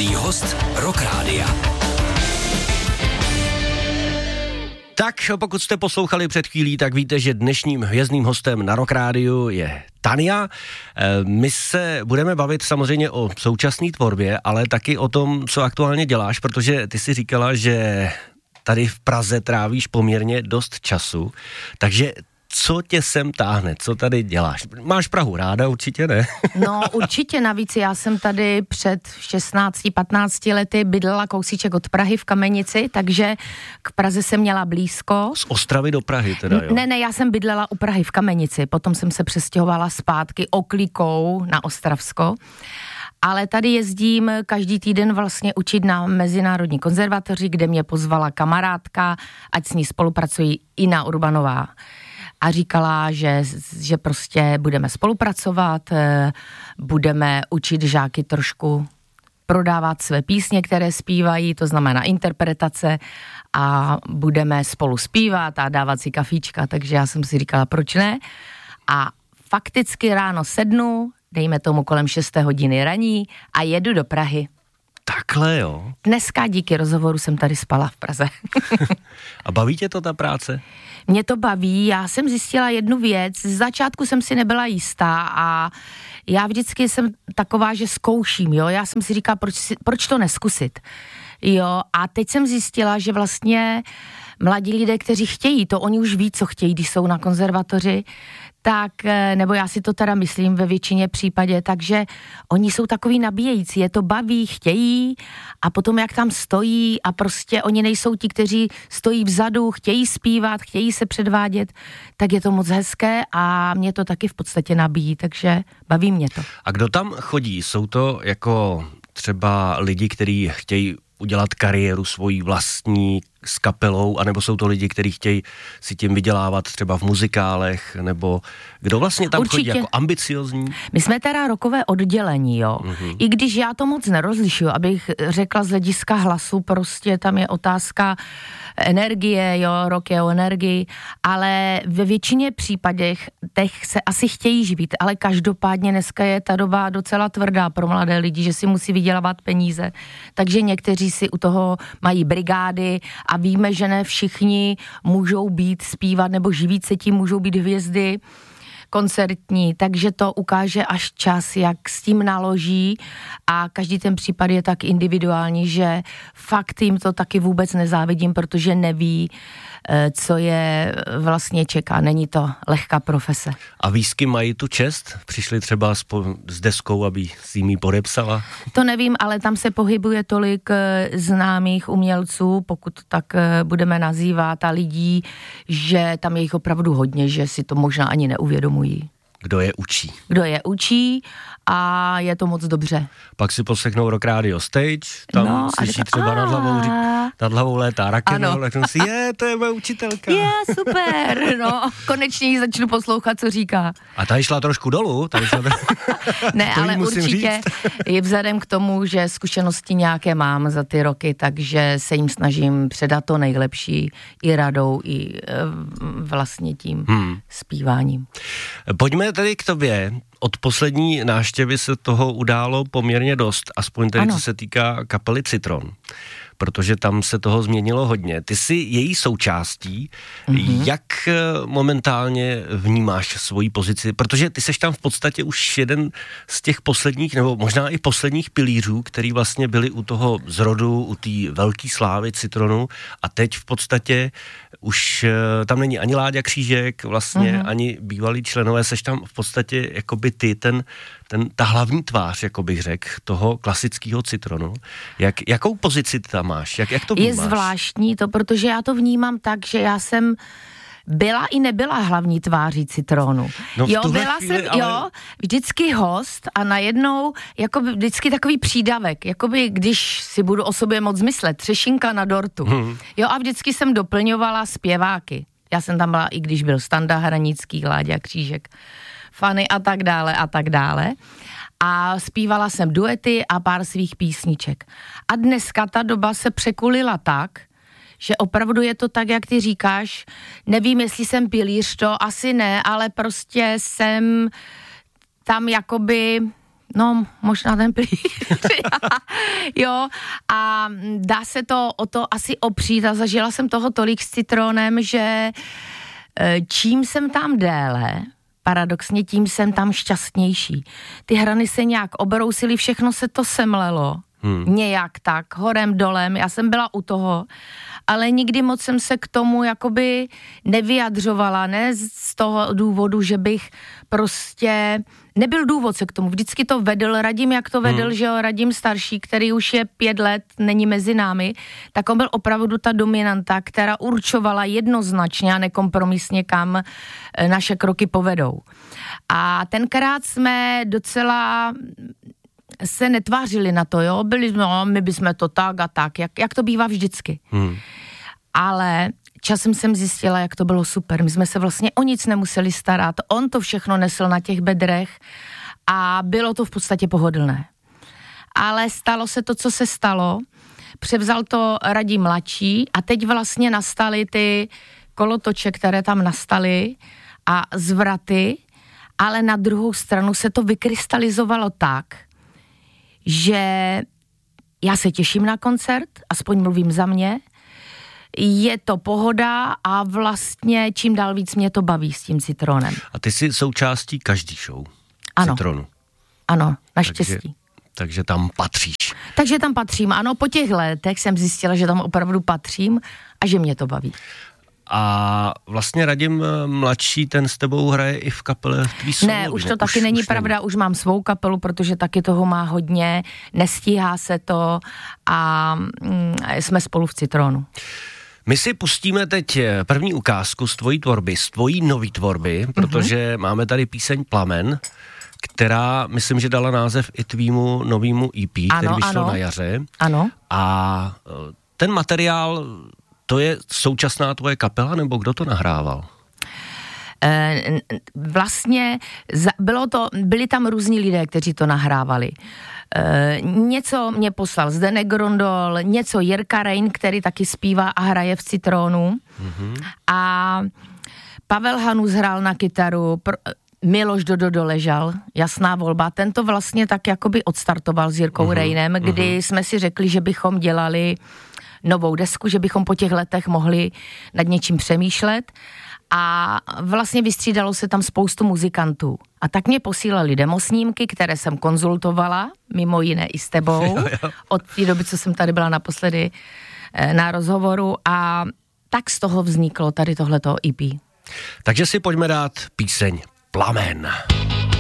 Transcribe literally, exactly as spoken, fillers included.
Mimořádný host Rock Rádia. Tak pokud jste poslouchali před chvílí, tak víte, že dnešním hvězdným hostem na Rock Rádiu je Tania. My se budeme bavit samozřejmě o současné tvorbě, ale taky o tom, co aktuálně děláš, protože ty si říkala, že tady v Praze trávíš poměrně dost času, takže co tě sem táhne, co tady děláš? Máš Prahu ráda, určitě ne? No určitě, navíc já jsem tady před šestnácti patnácti lety bydlela kousíček od Prahy v Kamenici, takže k Praze jsem měla blízko. Z Ostravy do Prahy teda, jo? Ne, ne, já jsem bydlela u Prahy v Kamenici, potom jsem se přestěhovala zpátky oklikou na Ostravsko. Ale tady jezdím každý týden vlastně učit na Mezinárodní konzervatoři, kde mě pozvala kamarádka, ať s ní spolupracují Ina Urbanová. A říkala, že, že prostě budeme spolupracovat, budeme učit žáky trošku prodávat své písně, které zpívají, to znamená interpretace, a budeme spolu zpívat a dávat si kafíčka, takže já jsem si říkala, proč ne? A fakticky ráno sednu, dejme tomu kolem šesté hodiny raní a jedu do Prahy. Takhle jo. Dneska díky rozhovoru jsem tady spala v Praze. A baví tě to ta práce? Mě to baví, já jsem zjistila jednu věc, z začátku jsem si nebyla jistá a já vždycky jsem taková, že zkouším, jo, já jsem si říkala, proč, si, proč to neskusit, jo, a teď jsem zjistila, že vlastně mladí lidé, kteří chtějí, to oni už ví, co chtějí, když jsou na konzervatoři, tak, nebo já si to teda myslím ve většině případě, takže oni jsou takový nabíjející, je to baví, chtějí a potom jak tam stojí a prostě oni nejsou ti, kteří stojí vzadu, chtějí zpívat, chtějí se předvádět, tak je to moc hezké a mě to taky v podstatě nabíjí, takže baví mě to. A kdo tam chodí? Jsou to jako třeba lidi, kteří chtějí udělat kariéru svojí vlastní s kapelou, anebo jsou to lidi, kteří chtějí si tím vydělávat třeba v muzikálech, nebo kdo vlastně tam Určitě. chodí jako ambiciozní? My jsme teda rockové oddělení, jo. Mm-hmm. I když já to moc nerozlišuju, abych řekla z hlediska hlasu, prostě tam je otázka energie, jo, rock je o energii, ale ve většině případech těch se asi chtějí živit, ale každopádně dneska je ta doba docela tvrdá pro mladé lidi, že si musí vydělávat peníze, takže někteří si u toho mají brigády a víme, že ne všichni můžou být zpívat nebo živít se tím, můžou být hvězdy koncertní, takže to ukáže až čas, jak s tím naloží a každý ten případ je tak individuální, že fakt jim to taky vůbec nezávidím, protože neví, co je vlastně čeká. Není to lehká profese. A Výsky mají tu čest? Přišli třeba s, po, s deskou, aby si jim ji podepsala? To nevím, ale tam se pohybuje tolik známých umělců, pokud tak budeme nazývat, a lidí, že tam je jich opravdu hodně, že si to možná ani neuvědomují. Kdo je učí? Kdo je učí a je to moc dobře. Pak si poslechnou Rock Radio Stage, tam no, slyší třeba nad hlavou, nad hlavou létá rock'n'roll, tak si, je, to je moje učitelka. Je, super, no, konečně ji začnu poslouchat, co říká. A ta šla trošku dolů, ta šla trošku... Ne, ale určitě je vzhledem k tomu, že zkušenosti nějaké mám za ty roky, takže se jim snažím předat to nejlepší i radou, i vlastně tím hmm. zpíváním. Pojďme tedy k tobě. Od poslední návštěvy se toho událo poměrně dost, aspoň tedy co se týká kapely Citron, protože tam se toho změnilo hodně. Ty jsi její součástí. Mm-hmm. Jak momentálně vnímáš svoji pozici? Protože ty seš tam v podstatě už jeden z těch posledních, nebo možná i posledních pilířů, který vlastně byli u toho zrodu, u té velké slávy Citronu, a teď v podstatě už tam není ani Láďa Křížek, vlastně mm-hmm. ani bývalí členové, seš tam v podstatě jakoby ty, ten, ten, ta hlavní tvář, jako bych řekl, toho klasického Citronu. Jak, jakou pozici tam máš? Jak, jak to vnímáš? Je zvláštní to, protože já to vnímám tak, že já jsem byla i nebyla hlavní tváří Citronu. No jo, byla chvíli, jsem, ale... jo, vždycky host a najednou, jakoby vždycky takový přídavek, jakoby když si budu o sobě moc myslet, třešinka na dortu. Hmm. Jo, a vždycky jsem doplňovala zpěváky. Já jsem tam byla, i když byl Standa Hranický, Láďa Křížek, Fany a tak dále a tak dále. A zpívala jsem duety a pár svých písniček. A dneska ta doba se překulila tak, že opravdu je to tak, jak ty říkáš. Nevím, jestli jsem pilíř, to asi ne, ale prostě jsem tam jakoby No, možná ten pilíř. Jo, a dá se to o to asi opřít a zažila jsem toho tolik s citronem, že čím jsem tam déle, paradoxně tím jsem tam šťastnější. Ty hrany se nějak obrousily, všechno se to semlelo. Hmm. Nějak tak, horem, dolem, já jsem byla u toho, ale nikdy moc jsem se k tomu jakoby nevyjadřovala, ne z toho důvodu, že bych prostě, nebyl důvod se k tomu, vždycky to vedl, Radim, jak to vedl, hmm. že jo, Radim starší, který už je pět let, není mezi námi, tak on byl opravdu ta dominanta, která určovala jednoznačně a nekompromisně, kam naše kroky povedou. A tenkrát jsme docela se netvářili na to, jo, byli, no, my bychom to tak a tak, jak, jak to bývá vždycky. Hmm. Ale časem jsem zjistila, jak to bylo super, my jsme se vlastně o nic nemuseli starat, on to všechno nesl na těch bedrech a bylo to v podstatě pohodlné. Ale stalo se to, co se stalo, převzal to Radim mladší a teď vlastně nastaly ty kolotoče, které tam nastaly a zvraty, ale na druhou stranu se to vykrystalizovalo tak, že já se těším na koncert, aspoň mluvím za mě, je to pohoda a vlastně čím dál víc mě to baví s tím citronem. A ty jsi součástí každý show ano. Citronu. Ano, naštěstí. Takže, takže tam patříš. Takže tam patřím, ano, po těch letech jsem zjistila, že tam opravdu patřím a že mě to baví. A vlastně Radim mladší, ten s tebou hraje i v kapele v tvý solový. Ne, už to ne? taky už, není už pravda, není. Už mám svou kapelu, protože taky toho má hodně, nestíhá se to a mm, jsme spolu v Citronu. My si pustíme teď první ukázku z tvojí tvorby, z tvojí nový tvorby, protože mm-hmm. máme tady píseň Plamen, která, myslím, že dala název i tvýmu novýmu E P, ano, který vyšlo ano. na jaře. Ano. A ten materiál, to je současná tvoje kapela, nebo kdo to nahrával? E, vlastně bylo to, byli tam různí lidé, kteří to nahrávali. E, něco mě poslal Zdeněk Grondol, něco Jirka Rein, který taky zpívá a hraje v Citronu. Mm-hmm. A Pavel Hanus hrál na kytaru, pro, Miloš Dodo doležal, jasná volba. Ten to vlastně tak jakoby odstartoval s Jirkou uh-huh, Reinem, kdy uh-huh. jsme si řekli, že bychom dělali novou desku, že bychom po těch letech mohli nad něčím přemýšlet a vlastně vystřídalo se tam spoustu muzikantů. A tak mě posílali demosnímky, které jsem konzultovala, mimo jiné i s tebou, jo, jo. Od té doby, co jsem tady byla naposledy na rozhovoru a tak z toho vzniklo tady tohleto E P. Takže si pojďme dát píseň Plamen.